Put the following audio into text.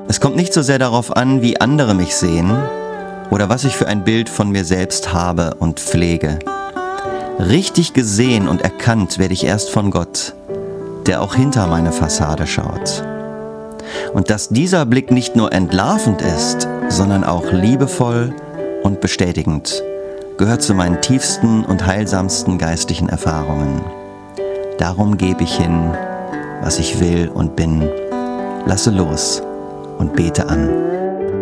Es kommt nicht so sehr darauf an, wie andere mich sehen oder was ich für ein Bild von mir selbst habe und pflege. Richtig gesehen und erkannt werde ich erst von Gott, der auch hinter meine Fassade schaut. Und dass dieser Blick nicht nur entlarvend ist, sondern auch liebevoll und bestätigend, gehört zu meinen tiefsten und heilsamsten geistlichen Erfahrungen. Darum gebe ich hin, was ich will und bin, lasse los und bete an.